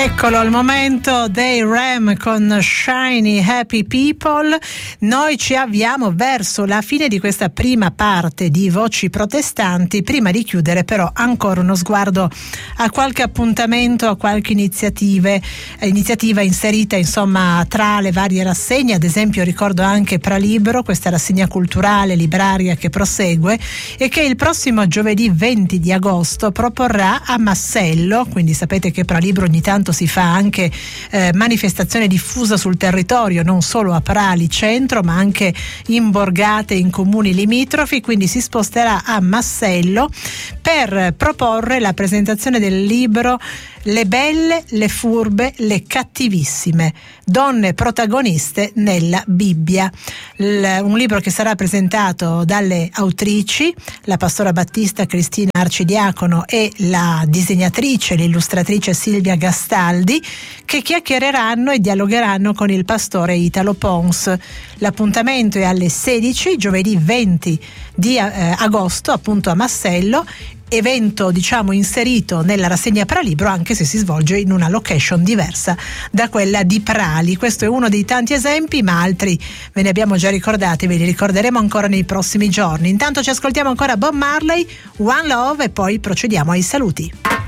Eccolo al momento dei Ram con Shiny Happy People. Noi ci avviamo verso la fine di questa prima parte di Voci Protestanti. Prima di chiudere però ancora uno sguardo a qualche appuntamento, a qualche iniziativa inserita insomma tra le varie rassegne. Ad esempio ricordo anche Pralibro, questa rassegna culturale libraria che prosegue e che il prossimo giovedì 20 di agosto proporrà a Massello, quindi sapete che Pralibro ogni tanto si fa anche manifestazione diffusa sul territorio, non solo a Prali centro ma anche in borgate, in comuni limitrofi, quindi si sposterà a Massello per proporre la presentazione del libro Le belle, le furbe, le cattivissime, donne protagoniste nella Bibbia. Un libro che sarà presentato dalle autrici, la pastora battista Cristina Arcidiacono e la disegnatrice, l'illustratrice Silvia Gastaldi, che chiacchiereranno e dialogheranno con il pastore Italo Pons. L'appuntamento è alle 16, giovedì 20 di agosto, appunto a Massello, evento diciamo inserito nella rassegna Pralibro, anche se si svolge in una location diversa da quella di Prali. Questo è uno dei tanti esempi, ma altri ve ne abbiamo già ricordati, ve li ricorderemo ancora nei prossimi giorni. Intanto ci ascoltiamo ancora Bob Marley, One Love, e poi procediamo ai saluti.